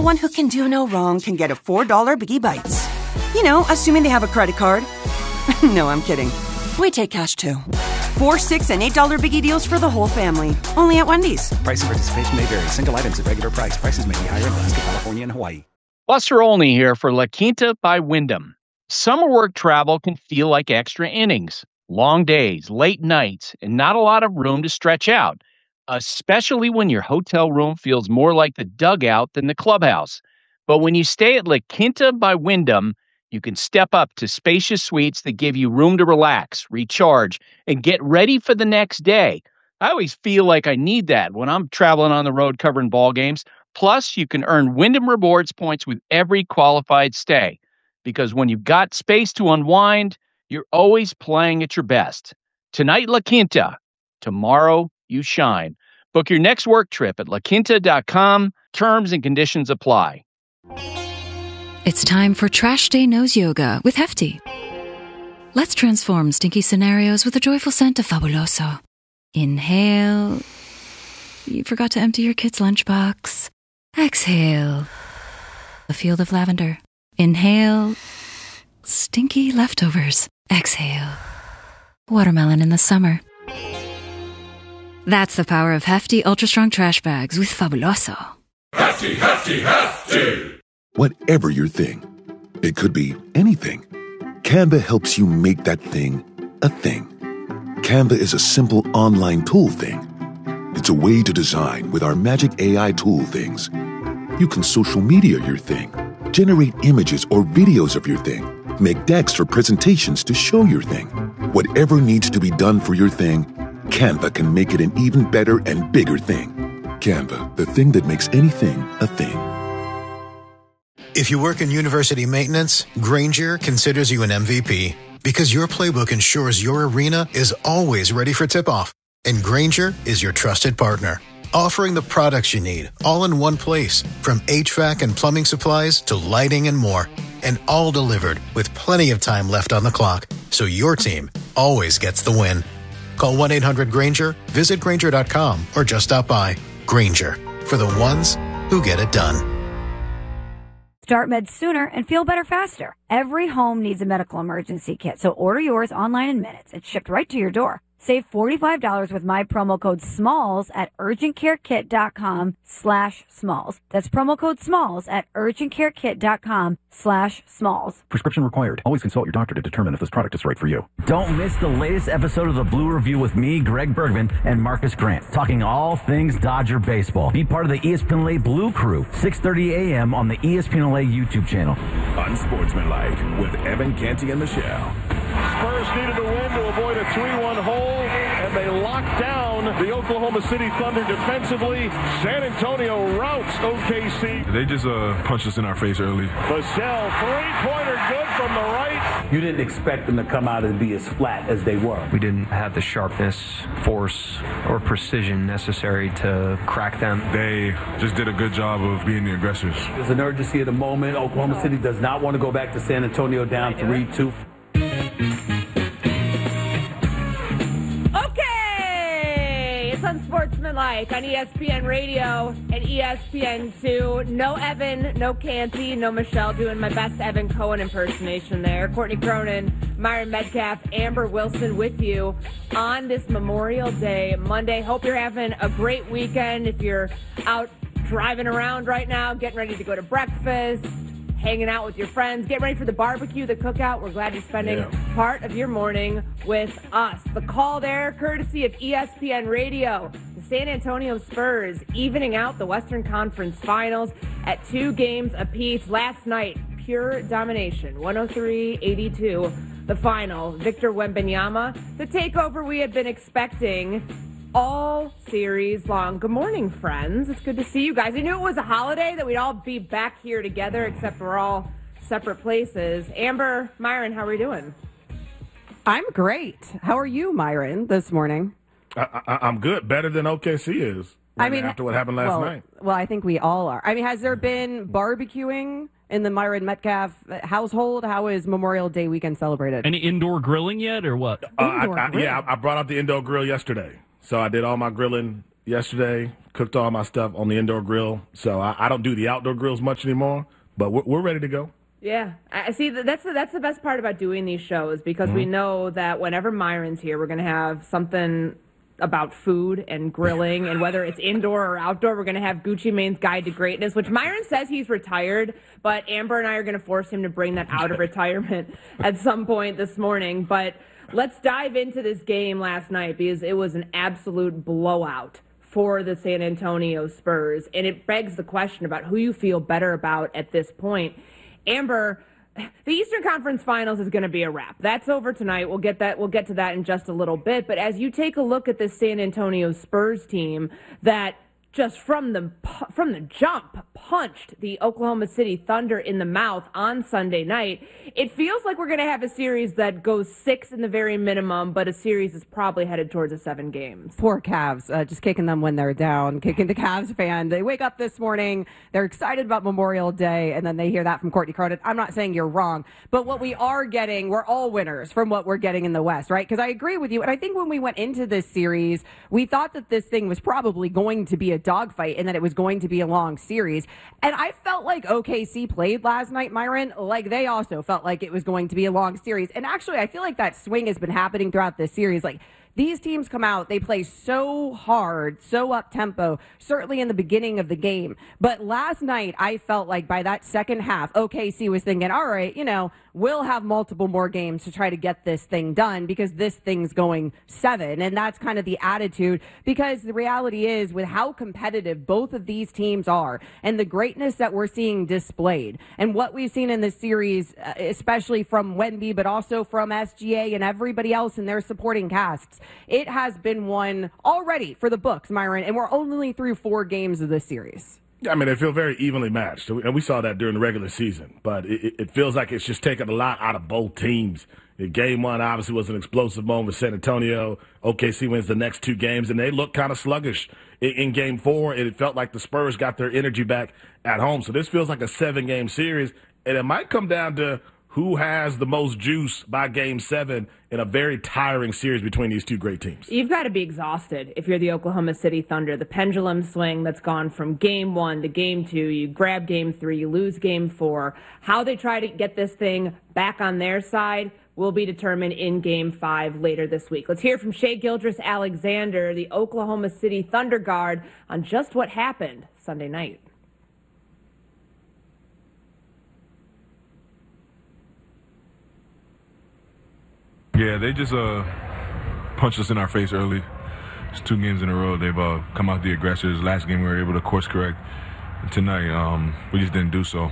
one who can do no wrong can get a $4 Biggie Bites. You know, assuming they have a credit card. No, I'm kidding. We take cash, too. $4, $6, and $8 Biggie deals for the whole family. Only at Wendy's. Price and participation may vary. Single items at regular price. Prices may be higher in Alaska, California, and Hawaii. Buster Olney here for La Quinta by Wyndham. Summer work travel can feel like extra innings. Long days, late nights, and not a lot of room to stretch out, especially when your hotel room feels more like the dugout than the clubhouse. But when you stay at La Quinta by Wyndham, you can step up to spacious suites that give you room to relax, recharge, and get ready for the next day. I always feel like I need that when I'm traveling on the road covering ball games. Plus, you can earn Wyndham Rewards points with every qualified stay. Because when you've got space to unwind, you're always playing at your best. Tonight, La Quinta. Tomorrow, you shine. Book your next work trip at laquinta.com. Terms and conditions apply. It's time for Trash Day Nose Yoga with Hefty. Let's transform stinky scenarios with the joyful scent of Fabuloso. Inhale. You forgot to empty your kid's lunchbox. Exhale. A field of lavender. Inhale. Stinky leftovers. Exhale. Watermelon in the summer. That's the power of Hefty Ultra Strong Trash Bags with Fabuloso. Hefty, hefty, hefty! Whatever your thing, it could be anything. Canva helps you make that thing a thing. Canva is a simple online tool thing. It's a way to design with our magic AI tool things. You can social media your thing, generate images or videos of your thing, make decks or presentations to show your thing. Whatever needs to be done for your thing, Canva can make it an even better and bigger thing. Canva, the thing that makes anything a thing. If you work in university maintenance, Grainger considers you an MVP because your playbook ensures your arena is always ready for tip-off. And Grainger is your trusted partner, offering the products you need all in one place, from HVAC and plumbing supplies to lighting and more, and all delivered with plenty of time left on the clock, so your team always gets the win. Call 1-800-GRAINGER, visit Grainger.com, or just stop by. Grainger, for the ones who get it done. Start meds sooner and feel better faster. Every home needs a medical emergency kit, so order yours online in minutes. It's shipped right to your door. Save $45 with my promo code SMALLS at urgentcarekit.com/smalls. That's promo code SMALLS at urgentcarekit.com/smalls. Prescription required. Always consult your doctor to determine if this product is right for you. Don't miss the latest episode of the Blue Review with me, Greg Bergman, and Marcus Grant, talking all things Dodger baseball. Be part of the ESPN LA Blue Crew, 6:30 a.m. on the ESPN LA YouTube channel. Unsportsmanlike with Evan Canty and Michelle. Spurs needed a win to avoid a 3-1 hole, and they locked down the Oklahoma City Thunder defensively. San Antonio routs OKC. They just punched us in our face early. Vassell, three-pointer good from the right. You didn't expect them to come out and be as flat as they were. We didn't have the sharpness, force, or precision necessary to crack them. They just did a good job of being the aggressors. There's an urgency at the moment. Oklahoma City does not want to go back to San Antonio down 3-2. Unsportsmanlike on ESPN Radio and ESPN2. No Evan, no Canty, no Michelle doing my best Evan Cohen impersonation there. Courtney Cronin, Myron Metcalf, Amber Wilson with you on this Memorial Day Monday. Hope you're having a great weekend. If you're out driving around right now, getting ready to go to breakfast, hanging out with your friends, get ready for the barbecue, the cookout. We're glad you're spending part of your morning with us. The call there, courtesy of ESPN Radio. The San Antonio Spurs evening out the Western Conference Finals at 2 games apiece. Last night, pure domination, 103-82, the final. Victor Wembanyama, the takeover we had been expecting all series long. Good morning, friends. It's good to see you guys. I knew it was a holiday, that we'd all be back here together, except we're all separate places. Amber, Myron, how are we doing? I'm great. How are you, Myron, this morning? I'm good. Better than OKC is. After what happened last night. Well, I think we all are. I mean, has there been barbecuing in the Myron Metcalf household? How is Memorial Day weekend celebrated? Any indoor grilling yet, or what? I brought out the indoor grill yesterday. So I did all my grilling yesterday, cooked all my stuff on the indoor grill. So I don't do the outdoor grills much anymore, but we're ready to go. Yeah, I see. That's the best part about doing these shows, because we know that whenever Myron's here, we're going to have something about food and grilling, and whether it's indoor or outdoor, we're going to have Gucci Mane's Guide to Greatness, which Myron says he's retired, but Amber and I are going to force him to bring that out of retirement at some point this morning. But let's dive into this game last night, because it was an absolute blowout for the San Antonio Spurs, and it begs the question about who you feel better about at this point. Amber, the Eastern Conference Finals is going to be a wrap. That's over tonight. We'll get to that in just a little bit. But as you take a look at this San Antonio Spurs team that just from the jump punched the Oklahoma City Thunder in the mouth on Sunday night, it feels like we're going to have a series that goes 6 in the very minimum, but a series is probably headed towards a 7 games. Poor Cavs, just kicking them when they're down, kicking the Cavs fan. They wake up this morning, they're excited about Memorial Day, and then they hear that from Courtney Cronin. I'm not saying you're wrong, but what we are getting, we're all winners from what we're getting in the West, right? Because I agree with you, and I think when we went into this series, we thought that this thing was probably going to be a dogfight and that it was going to be a long series. And I felt like OKC played last night, Myron, like they also felt like it was going to be a long series. And actually, I feel like that swing has been happening throughout this series. Like, these teams come out, they play so hard, so up-tempo, certainly in the beginning of the game. But last night, I felt like by that second half, OKC was thinking, all right, we'll have multiple more games to try to get this thing done because this thing's going 7. And that's kind of the attitude, because the reality is with how competitive both of these teams are and the greatness that we're seeing displayed and what we've seen in this series, especially from Wemby, but also from SGA and everybody else in their supporting casts, it has been one already for the books, Myron, and we're only through 4 games of this series. I mean, they feel very evenly matched, and we saw that during the regular season. But it feels like it's just taken a lot out of both teams. Game 1 obviously was an explosive moment with San Antonio. OKC wins the next 2 games, and they look kind of sluggish in Game 4, and it felt like the Spurs got their energy back at home. So this feels like a 7-game series, and it might come down to who has the most juice by Game 7 in a very tiring series between these two great teams. You've got to be exhausted if you're the Oklahoma City Thunder. The pendulum swing that's gone from Game 1 to Game 2, you grab Game 3, you lose Game 4. How they try to get this thing back on their side will be determined in Game 5 later this week. Let's hear from Shai Gilgeous-Alexander, the Oklahoma City Thunder guard, on just what happened Sunday night. Yeah, they just punched us in our face early. It's 2 games in a row. They've come out the aggressors. Last game we were able to course correct. Tonight, we just didn't do so.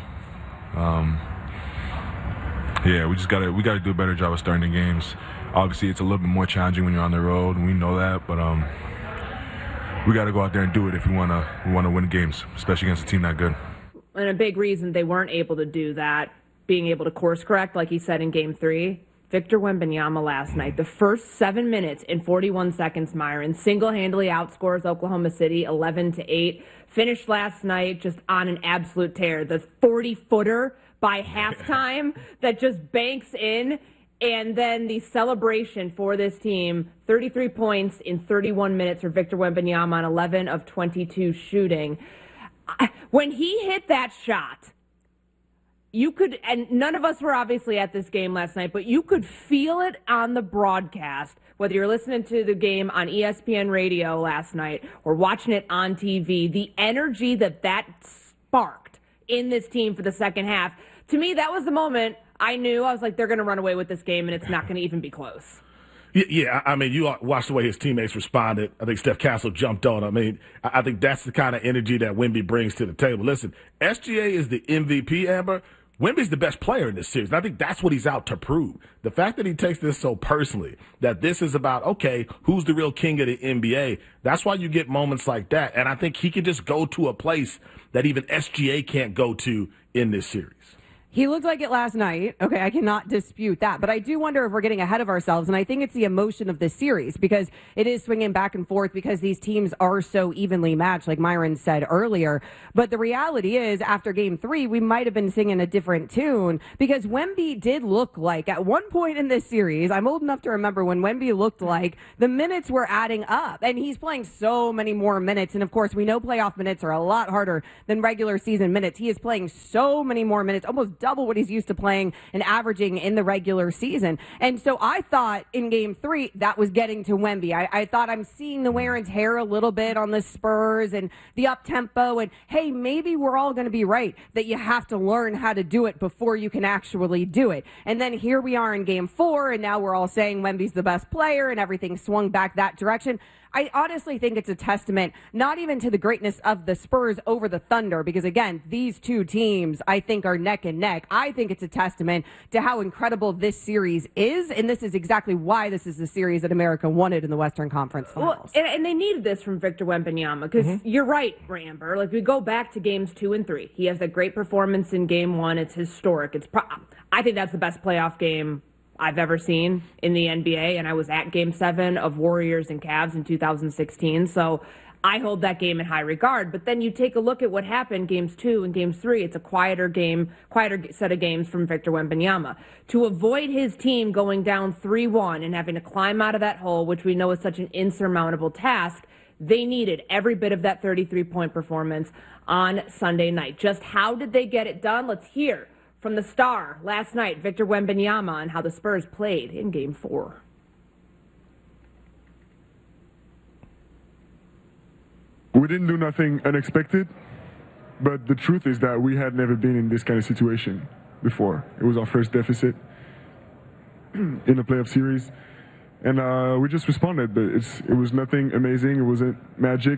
Yeah, we gotta do a better job of starting the games. Obviously, it's a little bit more challenging when you're on the road, and we know that. But we got to go out there and do it if we want to win games, especially against a team that good. And a big reason they weren't able to do that, being able to course correct, like he said in Game 3. Victor Wembanyama last night, the first 7 minutes and 41 seconds, Myron, single-handedly outscores Oklahoma City 11-8. Finished last night just on an absolute tear. The 40-footer by halftime that just banks in. And then the celebration for this team, 33 points in 31 minutes for Victor Wembanyama on 11 of 22 shooting. When he hit that shot, you could, and none of us were obviously at this game last night, but you could feel it on the broadcast, whether you're listening to the game on ESPN radio last night or watching it on TV, the energy that sparked in this team for the second half. To me, that was the moment I was like, they're going to run away with this game, and it's not going to even be close. Yeah, I mean, you watched the way his teammates responded. I think Steph Castle jumped on. I mean, I think that's the kind of energy that Wemby brings to the table. Listen, SGA is the MVP, Amber. Wemby's the best player in this series, and I think that's what he's out to prove. The fact that he takes this so personally, that this is about, okay, who's the real king of the NBA, that's why you get moments like that. And I think he can just go to a place that even SGA can't go to in this series. He looked like it last night. Okay, I cannot dispute that. But I do wonder if we're getting ahead of ourselves. And I think it's the emotion of this series because it is swinging back and forth because these teams are so evenly matched, like Myron said earlier. But the reality is, after Game 3, we might have been singing a different tune because Wemby did look like, at one point in this series, I'm old enough to remember when Wemby looked like the minutes were adding up. And he's playing so many more minutes. And, of course, we know playoff minutes are a lot harder than regular season minutes. He is playing so many more minutes, almost double what he's used to playing and averaging in the regular season. And so I thought in Game 3 that was getting to Wemby. I thought I'm seeing the wear and tear a little bit on the Spurs and the up-tempo. And, hey, maybe we're all going to be right that you have to learn how to do it before you can actually do it. And then here we are in Game 4, and now we're all saying Wemby's the best player and everything swung back that direction. I honestly think it's a testament, not even to the greatness of the Spurs over the Thunder, because, again, these two teams, I think, are neck and neck. I think it's a testament to how incredible this series is, and this is exactly why this is the series that America wanted in the Western Conference Finals. Well, and they needed this from Victor Wembanyama, because you're right, Amber. Like, we go back to Games 2 and 3. He has a great performance in Game 1. It's historic. I think that's the best playoff game I've ever seen in the NBA, and I was at Game 7 of Warriors and Cavs in 2016, so I hold that game in high regard. But then you take a look at what happened Games 2 and Games 3. It's a quieter set of games from Victor Wembanyama. To avoid his team going down 3-1 and having to climb out of that hole, which we know is such an insurmountable task, they needed every bit of that 33-point performance on Sunday night. Just how did they get it done? Let's hear from the star last night, Victor Wembanyama, on how the Spurs played in Game 4. We didn't do nothing unexpected, but the truth is that we had never been in this kind of situation before. It was our first deficit in a playoff series, and we just responded, but it was nothing amazing. It wasn't magic.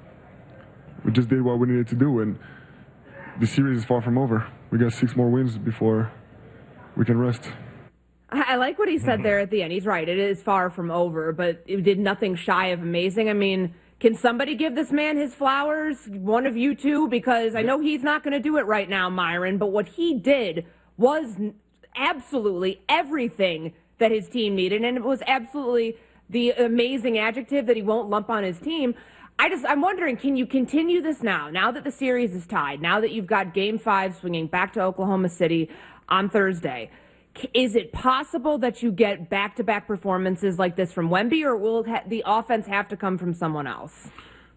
We just did what we needed to do, and the series is far from over. We got 6 more wins before we can rest. I like what he said there at the end. He's right. It is far from over, but it did nothing shy of amazing. I mean, can somebody give this man his flowers? One of you two? Because I know he's not going to do it right now, Myron, but what he did was absolutely everything that his team needed, and it was absolutely the amazing adjective that he won't lump on his team. I'm wondering, can you continue this now that the series is tied, now that you've got Game 5 swinging back to Oklahoma City on Thursday? Is it possible that you get back-to-back performances like this from Wemby, or will the offense have to come from someone else?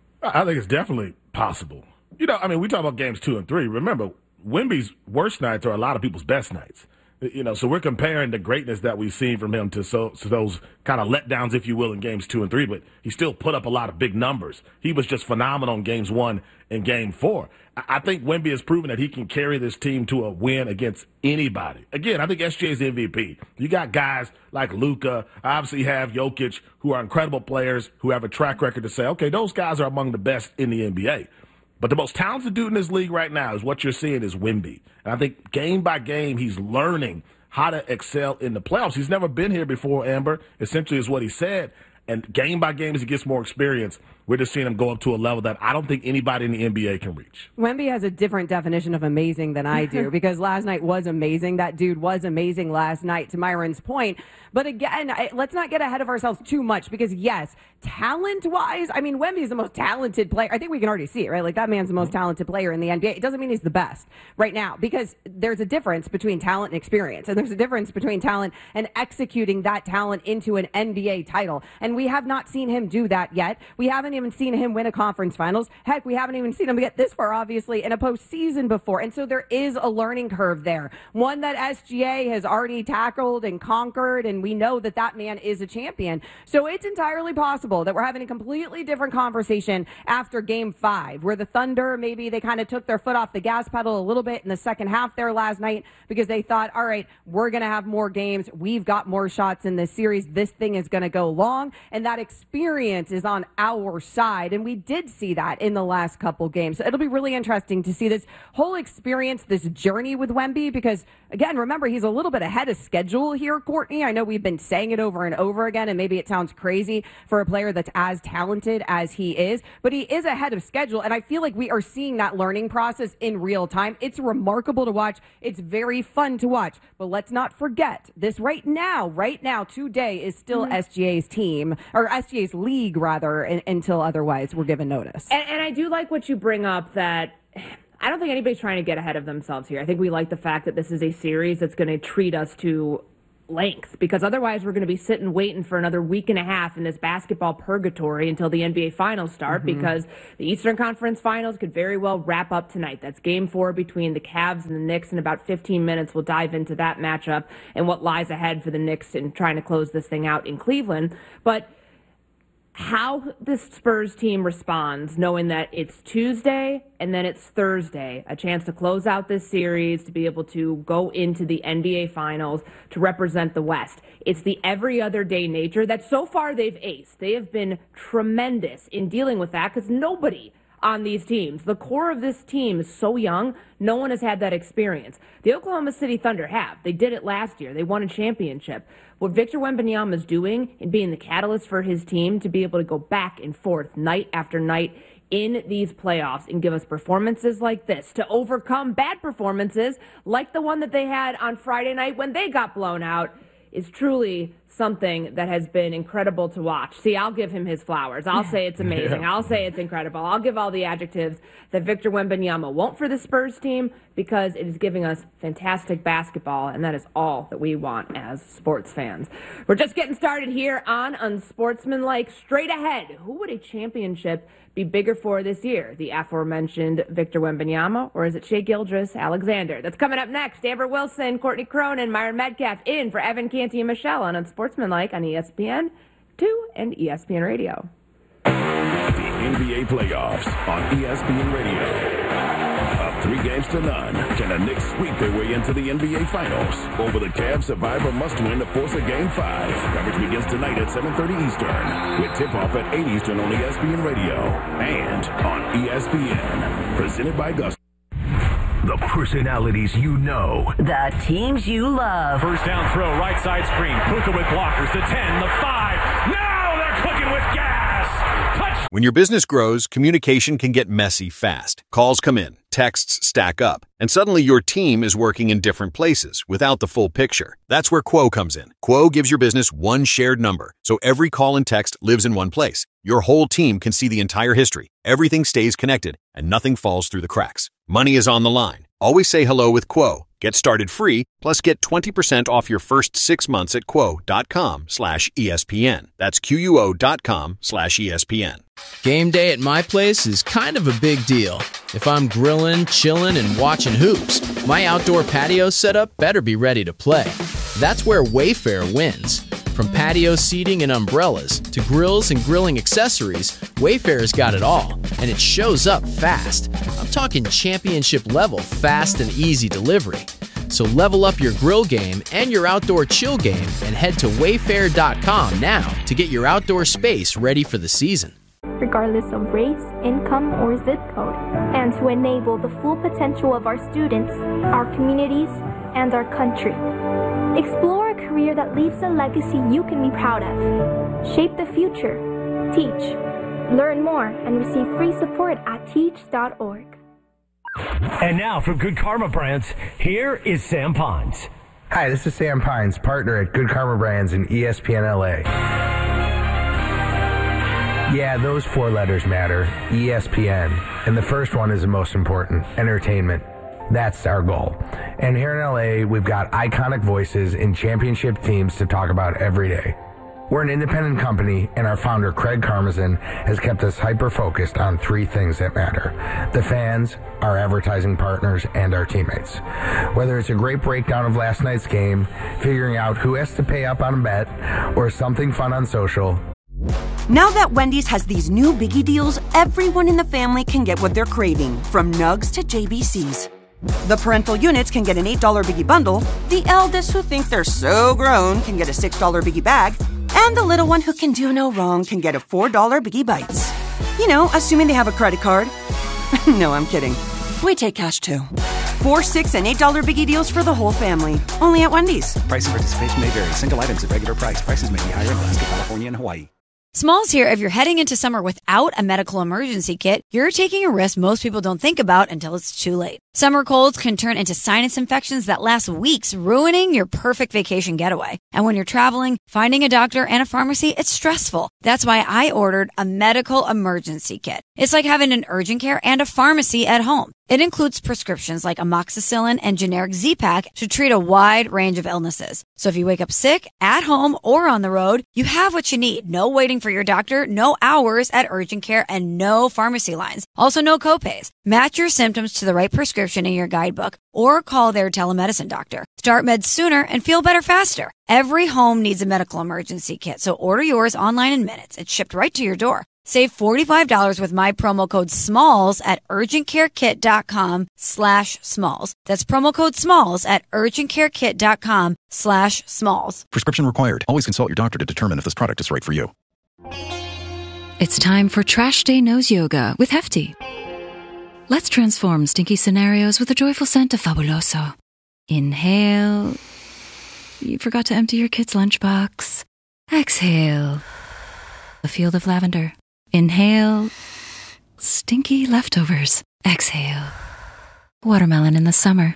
I think it's definitely possible. You know, I mean, we talk about Games 2 and 3. Remember, Wemby's worst nights are a lot of people's best nights. You know, so we're comparing the greatness that we've seen from him to those kind of letdowns, if you will, in Games 2 and 3, but he still put up a lot of big numbers. He was just phenomenal in Games 1 and Game 4. I think Wemby has proven that he can carry this team to a win against anybody. Again, I think SGA's MVP. You got guys like Luka, obviously have Jokic, who are incredible players, who have a track record to say, okay, those guys are among the best in the NBA. But the most talented dude in this league right now is what you're seeing is Wemby. And I think game by game, he's learning how to excel in the playoffs. He's never been here before, Amber, essentially is what he said. And game by game, as he gets more experience, we're just seeing him go up to a level that I don't think anybody in the NBA can reach. Wemby has a different definition of amazing than I do, because last night was amazing. That dude was amazing last night, to Myron's point. But again, let's not get ahead of ourselves too much, because yes, talent-wise, I mean, Wemby is the most talented player. I think we can already see it, right? Like, that man's the most talented player in the NBA. It doesn't mean he's the best right now, because there's a difference between talent and experience, and there's a difference between talent and executing that talent into an NBA title. And we have not seen him do that yet. We haven't even seen him win a conference finals. Heck, we haven't even seen him get this far, obviously, in a postseason before. And so there is a learning curve there, one that SGA has already tackled and conquered, and we know that that man is a champion. So it's entirely possible that we're having a completely different conversation after Game 5, where the Thunder, maybe they kind of took their foot off the gas pedal a little bit in the second half there last night, because they thought, all right, we're going to have more games. We've got more shots in this series. This thing is going to go long, and that experience is on our side, and we did see that in the last couple games. So it'll be really interesting to see this whole experience, this journey with Wemby, because, again, remember, he's a little bit ahead of schedule here, Courtney. I know we've been saying it over and over again, and maybe it sounds crazy for a player that's as talented as he is, but he is ahead of schedule, and I feel like we are seeing that learning process in real time. It's remarkable to watch. It's very fun to watch, but let's not forget this right now, today is still SGA's team, or SGA's league, rather, until otherwise we're given notice. And I do like what you bring up, that I don't think anybody's trying to get ahead of themselves here. I think we like the fact that this is a series that's going to treat us to length, because otherwise we're going to be sitting waiting for another week and a half in this basketball purgatory until the NBA finals start, because the Eastern Conference finals could very well wrap up tonight. That's game 4 between the Cavs and the Knicks. In about 15 minutes, we'll dive into that matchup and what lies ahead for the Knicks in trying to close this thing out in Cleveland. But how this Spurs team responds, knowing that it's Tuesday and then it's Thursday, a chance to close out this series, to be able to go into the NBA Finals, to represent the West. It's the every other day nature that so far they've aced. They have been tremendous in dealing with that, because nobody on these teams, the core of this team is so young, no one has had that experience. The Oklahoma City Thunder have. They did it last year. They won a championship. What Victor Wembanyama is doing and being the catalyst for his team to be able to go back and forth night after night in these playoffs and give us performances like this, to overcome bad performances like the one that they had on Friday night when they got blown out, is truly something that has been incredible to watch. See, I'll give him his flowers. I'll say it's amazing. I'll say it's incredible. I'll give all the adjectives that Victor Wembanyama won't for the Spurs team, because it is giving us fantastic basketball, and that is all that we want as sports fans. We're just getting started here on Unsportsmanlike. Straight ahead, who would a championship be bigger for this year? The aforementioned Victor Wembanyama, or is it Shai Gilgeous-Alexander? That's coming up next. Amber Wilson, Courtney Cronin, Myron Metcalf in for Evan Canty and Michelle on Unsportsmanlike on ESPN 2 and ESPN Radio. The NBA playoffs on ESPN Radio. Up 3-0 can the Knicks sweep their way into the NBA Finals? Over the Cavs survive a must-win to force a Game 5. Coverage begins tonight at 7:30 Eastern, with tip-off at 8 Eastern on ESPN Radio and on ESPN. Presented by Gus. The personalities you know. The teams you love. First down throw, right side screen. Puka with blockers. The 10, the 5. Now they're cooking with gas. Touch. When your business grows, communication can get messy fast. Calls come in, texts stack up, and suddenly your team is working in different places without the full picture. That's where Quo comes in. Quo gives your business one shared number, so every call and text lives in one place. Your whole team can see the entire history. Everything stays connected, and nothing falls through the cracks. Money is on the line. Always say hello with Quo. Get started free, plus get 20% off your first 6 months at quo.com/ESPN. That's QUO.com/ESPN. Game day at my place is kind of a big deal. If I'm grilling, chilling, and watching hoops, my outdoor patio setup better be ready to play. That's where Wayfair wins. From patio seating and umbrellas to grills and grilling accessories, Wayfair's got it all, and it shows up fast. I'm talking championship level fast and easy delivery. So level up your grill game and your outdoor chill game and head to wayfair.com now to get your outdoor space ready for the season. Regardless of race, income, or zip code, and to enable the full potential of our students, our communities, and our country. Explore a career that leaves a legacy you can be proud of. Shape the future. Teach. Learn more and receive free support at teach.org. And now from Good Karma Brands, here is Sam Pines. Hi, this is Sam Pines, partner at Good Karma Brands in ESPN LA. Yeah, those 4 letters matter, ESPN. And the first one is the most important, entertainment. That's our goal. And here in LA, we've got iconic voices in championship teams to talk about every day. We're an independent company, and our founder, Craig Karmazin, has kept us hyper-focused on 3 things that matter: the fans, our advertising partners, and our teammates. Whether it's a great breakdown of last night's game, figuring out who has to pay up on a bet, or something fun on social. Now that Wendy's has these new biggie deals, everyone in the family can get what they're craving, from nugs to JBCs. The parental units can get an $8 biggie bundle, the eldest who think they're so grown can get a $6 biggie bag, and the little one who can do no wrong can get a $4 biggie bites. You know, assuming they have a credit card. No, I'm kidding. We take cash too. 4, $6, and $8 biggie deals for the whole family. Only at Wendy's. Price and participation may vary. Single items at regular price. Prices may be higher in Alaska, California, and Hawaii. Smalls here. If you're heading into summer without a medical emergency kit, you're taking a risk most people don't think about until it's too late. Summer colds can turn into sinus infections that last weeks, ruining your perfect vacation getaway. And when you're traveling, finding a doctor and a pharmacy, it's stressful. That's why I ordered a medical emergency kit. It's like having an urgent care and a pharmacy at home. It includes prescriptions like amoxicillin and generic Z-Pak to treat a wide range of illnesses. So if you wake up sick, at home, or on the road, you have what you need. No waiting for your doctor, no hours at urgent care, and no pharmacy lines. Also no copays. Match your symptoms to the right prescription in your guidebook or call their telemedicine doctor. Start meds sooner and feel better faster. Every home needs a medical emergency kit, so order yours online in minutes. It's shipped right to your door. Save $45 with my promo code SMALLS at urgentcarekit.com/smalls. That's promo code SMALLS at urgentcarekit.com/smalls. Prescription required. Always consult your doctor to determine if this product is right for you. It's time for Trash Day Nose Yoga with Hefty. Let's transform stinky scenarios with a joyful scent of Fabuloso. Inhale. You forgot to empty your kid's lunchbox. Exhale. A field of lavender. Inhale. Stinky leftovers. Exhale. Watermelon in the summer.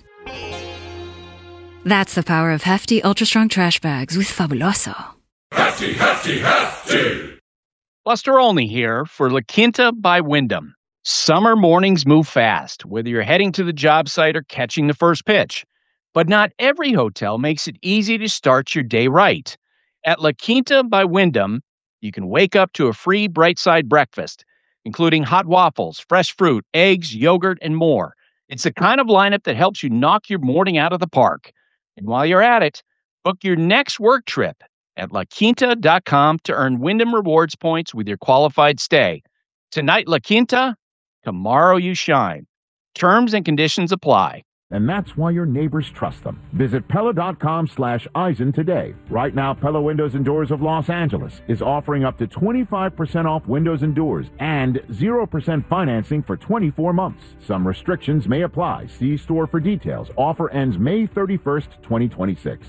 That's the power of Hefty Ultra Strong Trash Bags with Fabuloso. Hefty, hefty, hefty! Buster Olney here for La Quinta by Wyndham. Summer mornings move fast, whether you're heading to the job site or catching the first pitch. But not every hotel makes it easy to start your day right. At La Quinta by Wyndham, you can wake up to a free Bright Side breakfast, including hot waffles, fresh fruit, eggs, yogurt, and more. It's the kind of lineup that helps you knock your morning out of the park. And while you're at it, book your next work trip at LaQuinta.com to earn Wyndham Rewards points with your qualified stay. Tonight, La Quinta, tomorrow you shine. Terms and conditions apply. And that's why your neighbors trust them. Visit Pella.com/Eisen today. Right now, Pella Windows and Doors of Los Angeles is offering up to 25% off windows and doors and 0% financing for 24 months. Some restrictions may apply. See store for details. Offer ends May 31st, 2026.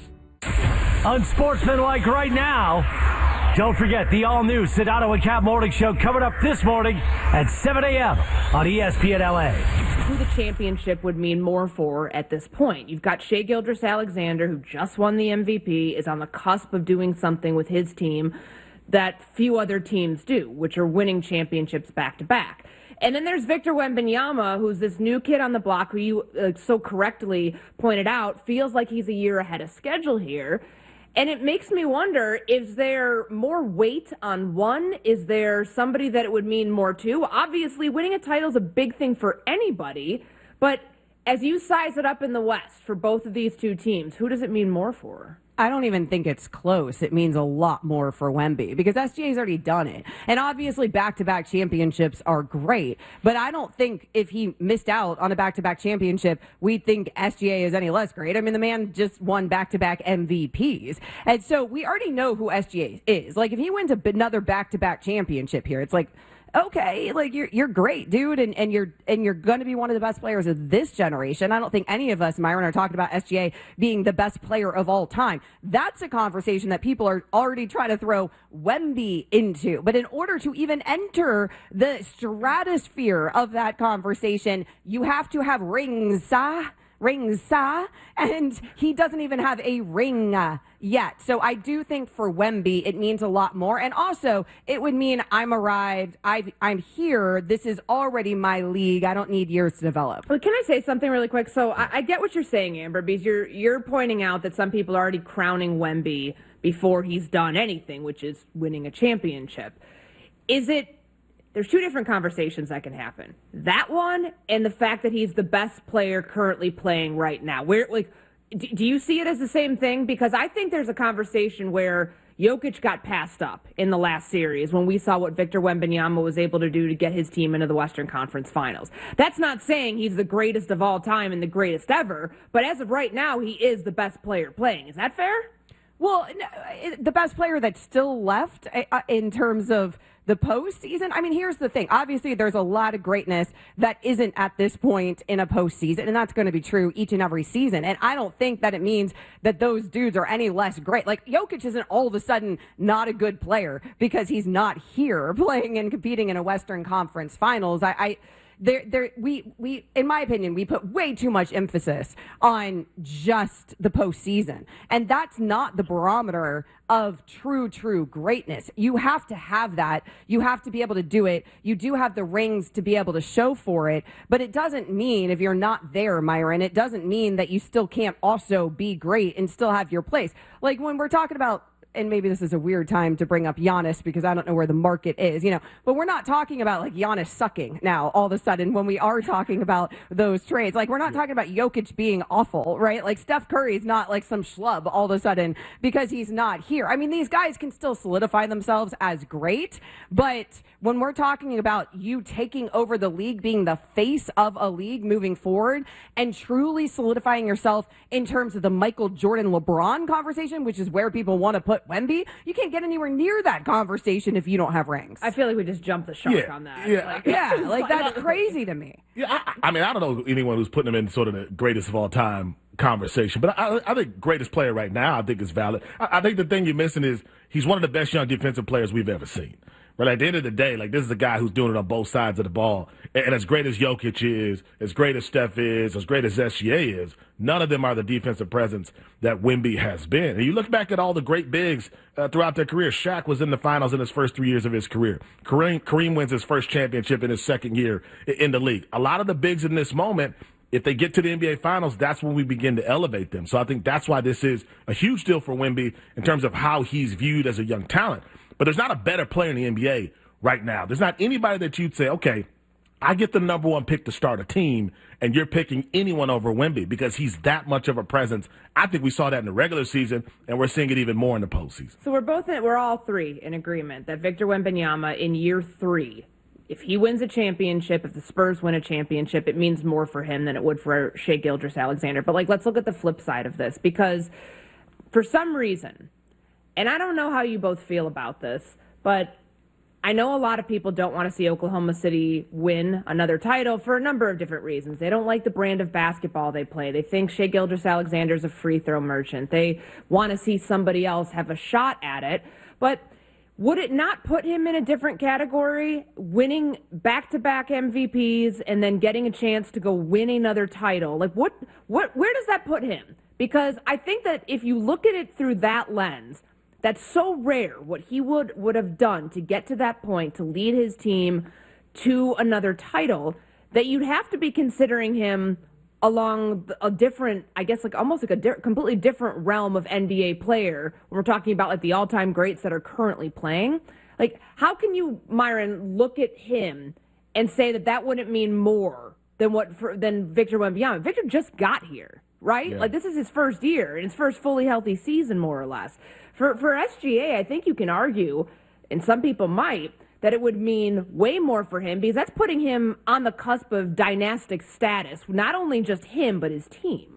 Unsportsmanlike right now. Don't forget the all-new Sedano and Cap Morning Show coming up this morning at 7 a.m. on ESPN LA. Who the championship would mean more for at this point. You've got Shai Gilgeous-Alexander, who just won the MVP, is on the cusp of doing something with his team that few other teams do, which are winning championships back-to-back. And then there's Victor Wembanyama, who's this new kid on the block who you so correctly pointed out feels like he's a year ahead of schedule here. And it makes me wonder, is there more weight on one? Is there somebody that it would mean more to? Obviously, winning a title is a big thing for anybody, but as you size it up in the West for both of these two teams, who does it mean more for? I don't even think it's close. It means a lot more for Wemby because SGA's already done it. And obviously back-to-back championships are great, but I don't think if he missed out on a back-to-back championship, we'd think SGA is any less great. I mean, the man just won back-to-back MVPs. And so we already know who SGA is. Like, if he wins another back-to-back championship here, it's like, okay, like you're great, dude, and you're going to be one of the best players of this generation. I don't think any of us, Myron, are talking about SGA being the best player of all time. That's a conversation that people are already trying to throw Wemby into. But in order to even enter the stratosphere of that conversation, you have to have rings, and he doesn't even have a ring yet. So I do think for Wemby, it means a lot more. And also, it would mean I'm arrived, I'm here, this is already my league, I don't need years to develop. Well, can I say something really quick? So I get what you're saying, Amber, because you're pointing out that some people are already crowning Wemby before he's done anything, which is winning a championship. There's two different conversations that can happen. That one and the fact that he's the best player currently playing right now. Do you see it as the same thing? Because I think there's a conversation where Jokic got passed up in the last series when we saw what Victor Wembanyama was able to do to get his team into the Western Conference Finals. That's not saying he's the greatest of all time and the greatest ever, but as of right now, he is the best player playing. Is that fair? Well, the best player that's still left in terms of The postseason, I mean, here's the thing. Obviously, there's a lot of greatness that isn't at this point in a postseason, and that's going to be true each and every season. And I don't think that it means that those dudes are any less great. Like, Jokic isn't all of a sudden not a good player because he's not here playing and competing in a Western Conference Finals. We, in my opinion, we put way too much emphasis on just the postseason. And that's not the barometer of true greatness. You have to have that. You have to be able to do it. You do have the rings to be able to show for it. But it doesn't mean, if you're not there, Myron, it doesn't mean that you still can't also be great and still have your place. Like, when we're talking about, and maybe this is a weird time to bring up Giannis because I don't know where the market is, but we're not talking about like Giannis sucking now all of a sudden when we are talking about those trades. Like, we're not talking about Jokic being awful, right? Like, Steph Curry's not like some schlub all of a sudden because he's not here. I mean, these guys can still solidify themselves as great, but when we're talking about you taking over the league, being the face of a league moving forward and truly solidifying yourself in terms of the Michael Jordan LeBron conversation, which is where people want to put Wemby, you can't get anywhere near that conversation if you don't have rings. I feel like we just jumped the shark on that. Like that's crazy to me. Yeah, I mean, I don't know anyone who's putting him in sort of the greatest of all time conversation, but I think greatest player right now, I think is valid. I think the thing you're missing is he's one of the best young defensive players we've ever seen. But at the end of the day, like, this is a guy who's doing it on both sides of the ball. And as great as Jokic is, as great as Steph is, as great as SGA is, none of them are the defensive presence that Wemby has been. And you look back at all the great bigs throughout their career. Shaq was in the finals in his first 3 years of his career. Kareem wins his first championship in his second year in the league. A lot of the bigs in this moment, if they get to the NBA Finals, that's when we begin to elevate them. So I think that's why this is a huge deal for Wemby in terms of how he's viewed as a young talent. But there's not a better player in the NBA right now. There's not anybody that you'd say, okay, I get the number one pick to start a team, and you're picking anyone over Wemby because he's that much of a presence. I think we saw that in the regular season, and we're seeing it even more in the postseason. So we're all three in agreement that Victor Wembanyama in year 3, if he wins a championship, if the Spurs win a championship, it means more for him than it would for Shai Gilgeous-Alexander. But let's look at the flip side of this, because for some reason, and I don't know how you both feel about this, but I know a lot of people don't want to see Oklahoma City win another title for a number of different reasons. They don't like the brand of basketball they play. They think Shai Gilgeous-Alexander is a free throw merchant. They want to see somebody else have a shot at it. But would it not put him in a different category, winning back-to-back MVPs and then getting a chance to go win another title? Like, where does that put him? Because I think that if you look at it through that lens, that's so rare what he would have done to get to that point, to lead his team to another title, that you'd have to be considering him along a different, I guess, like almost like a completely different realm of NBA player when we're talking about like the all-time greats that are currently playing. Like, how can you, Myron, look at him and say that wouldn't mean more than Victor Wembanyama? Victor just got here, right? Yeah. Like, this is his first year and his first fully healthy season, more or less. For SGA, I think you can argue, and some people might, that it would mean way more for him because that's putting him on the cusp of dynastic status, not only just him, but his team.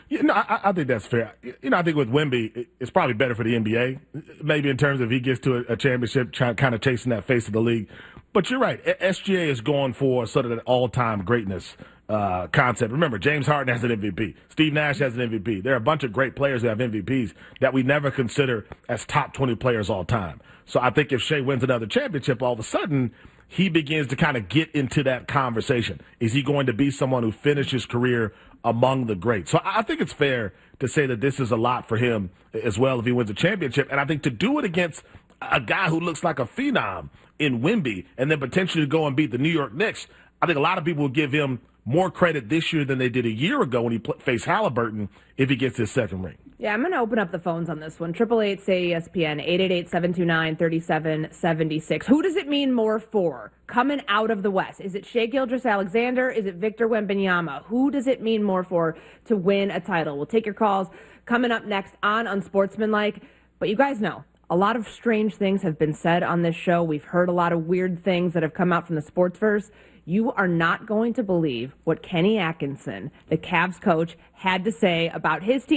I think that's fair. I think with Wemby, it's probably better for the NBA, maybe in terms of he gets to a championship, kind of chasing that face of the league. But you're right. SGA is going for sort of an all-time greatness concept. Remember, James Harden has an MVP. Steve Nash has an MVP. There are a bunch of great players that have MVPs that we never consider as top 20 players all time. So I think if Shai wins another championship, all of a sudden he begins to kind of get into that conversation. Is he going to be someone who finishes his career among the greats? So I think it's fair to say that this is a lot for him as well if he wins a championship. And I think to do it against a guy who looks like a phenom in Wemby and then potentially go and beat the New York Knicks, I think a lot of people will give him more credit this year than they did a year ago when he faced Halliburton if he gets his second ring. Yeah, I'm going to open up the phones on this one. 888-SAY-ESPN, 888-729-3776. Who does it mean more for coming out of the West? Is it Shai Gilgeous-Alexander? Is it Victor Wembanyama? Who does it mean more for to win a title? We'll take your calls coming up next on Unsportsmanlike. But you guys know, a lot of strange things have been said on this show. We've heard a lot of weird things that have come out from the sportsverse. You are not going to believe what Kenny Atkinson, the Cavs coach, had to say about his team.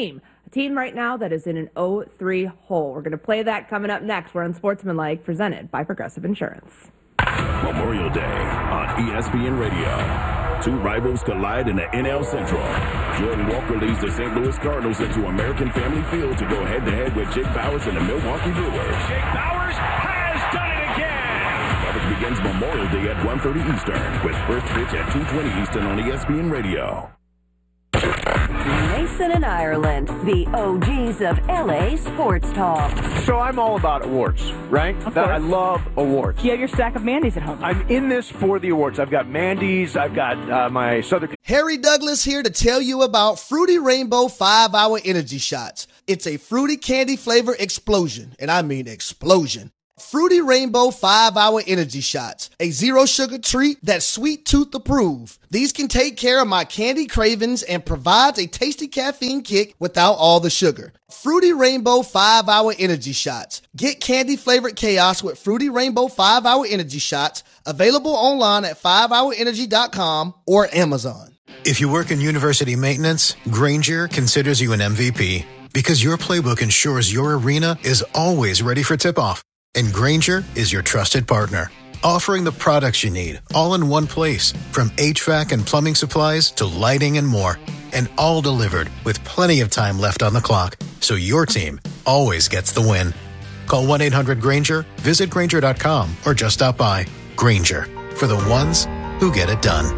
a team right now that is in an 0-3 hole. We're going to play that coming up next. We're on Sportsmanlike, presented by Progressive Insurance. Memorial Day on ESPN Radio. Two rivals collide in the NL Central. Jordan Walker leads the St. Louis Cardinals into American Family Field to go head-to-head with Jake Bauers and the Milwaukee Brewers. Jake Bauers has done it again. Coverage begins Memorial Day at 1:30 Eastern with first pitch at 2:20 Eastern on ESPN Radio. Mason and Ireland, the OGs of LA Sports Talk. So I'm all about awards, right? I love awards. You have your stack of Mandy's at home. I'm in this for the awards. I've got Mandy's. I've got my Southern. Harry Douglas here to tell you about Fruity Rainbow 5-Hour Energy Shots. It's a fruity candy flavor explosion, and I mean explosion. Fruity Rainbow 5-Hour Energy Shots, a zero sugar treat that's sweet tooth approved. These can take care of my candy cravings and provides a tasty caffeine kick without all the sugar. Fruity Rainbow 5-Hour Energy Shots. Get candy flavored chaos with Fruity Rainbow 5-Hour Energy Shots, available online at 5hourenergy.com or Amazon. If you work in university maintenance, Grainger considers you an MVP because your playbook ensures your arena is always ready for tip-off. And Grainger is your trusted partner, offering the products you need all in one place, from HVAC and plumbing supplies to lighting and more, and all delivered with plenty of time left on the clock, so your team always gets the win. Call 1-800-GRAINGER, visit Grainger.com, or just stop by. Grainger, for the ones who get it done.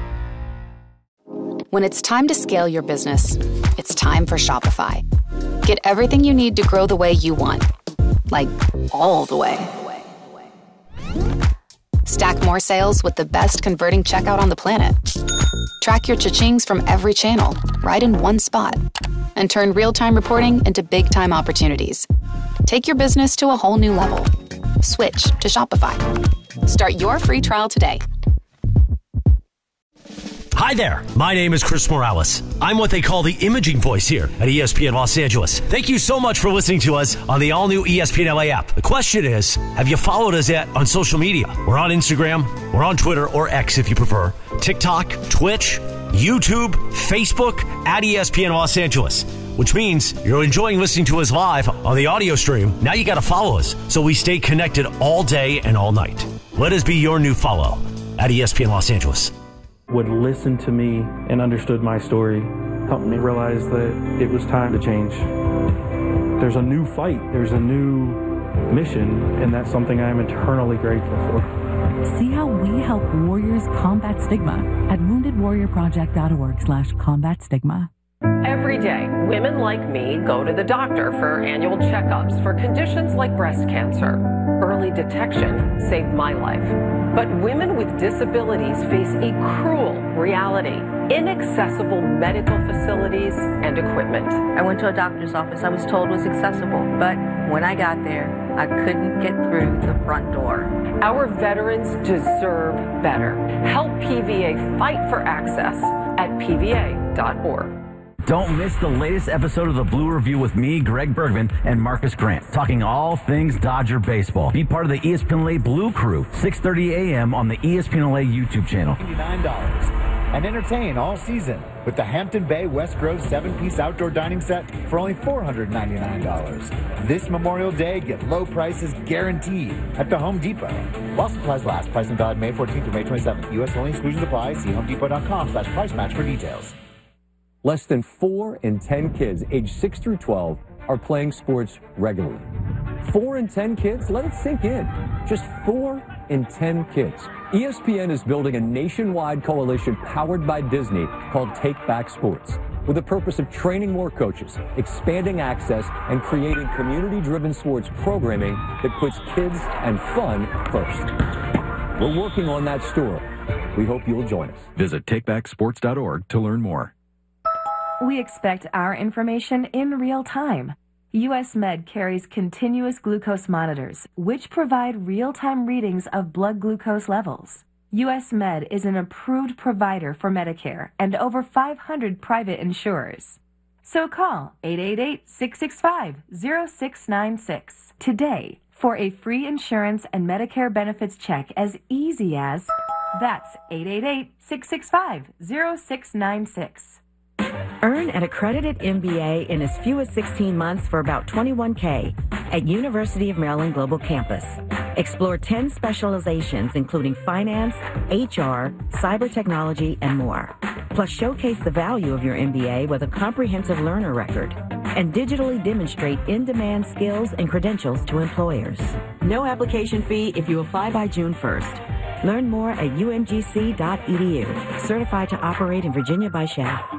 When it's time to scale your business, it's time for Shopify. Get everything you need to grow the way you want. Like, all the way. Stack more sales with the best converting checkout on the planet. Track your cha-chings from every channel, right in one spot. And turn real-time reporting into big-time opportunities. Take your business to a whole new level. Switch to Shopify. Start your free trial today. Hi there, my name is Chris Morales. I'm what they call the imaging voice here at ESPN Los Angeles. Thank you so much for listening to us on the all-new ESPN LA app. The question is, have you followed us yet on social media? We're on Instagram, we're on Twitter, or X if you prefer, TikTok, Twitch, YouTube, Facebook, at ESPN Los Angeles. Which means you're enjoying listening to us live on the audio stream. Now you got to follow us so we stay connected all day and all night. Let us be your new follow at ESPN Los Angeles. Would listen to me and understood my story, helped me realize that it was time to change. There's a new fight, there's a new mission, and that's something I'm eternally grateful for. See how we help warriors combat stigma at woundedwarriorproject.org/combat stigma. Every day, women like me go to the doctor for annual checkups for conditions like breast cancer. Early detection saved my life. But women with disabilities face a cruel reality: inaccessible medical facilities and equipment. I went to a doctor's office I was told was accessible, but when I got there, I couldn't get through the front door. Our veterans deserve better. Help PVA fight for access at PVA.org. Don't miss the latest episode of the Blue Review with me, Greg Bergman, and Marcus Grant, talking all things Dodger baseball. Be part of the ESPN LA Blue Crew, 6:30 a.m. on the ESPN LA YouTube channel. $99. And entertain all season with the Hampton Bay West Grove 7-piece outdoor dining set for only $499. This Memorial Day, get low prices guaranteed at the Home Depot. While supplies last, pricing valid May 14th through May 27th. U.S. only, exclusions apply. See homedepot.com/price match for details. Less than 4 in 10 kids aged 6 through 12 are playing sports regularly. 4 in 10 kids? Let it sink in. Just 4 in 10 kids. ESPN is building a nationwide coalition powered by Disney called Take Back Sports, with the purpose of training more coaches, expanding access, and creating community-driven sports programming that puts kids and fun first. We're working on that story. We hope you'll join us. Visit takebacksports.org to learn more. We expect our information in real time. U.S. Med carries continuous glucose monitors, which provide real-time readings of blood glucose levels. U.S. Med is an approved provider for Medicare and over 500 private insurers. So call 888-665-0696 today for a free insurance and Medicare benefits check as easy as... That's 888-665-0696. Earn an accredited MBA in as few as 16 months for about $21K at University of Maryland Global Campus. Explore 10 specializations, including finance, HR, cyber technology, and more. Plus, showcase the value of your MBA with a comprehensive learner record and digitally demonstrate in-demand skills and credentials to employers. No application fee if you apply by June 1st. Learn more at umgc.edu. Certified to operate in Virginia by SCHEV.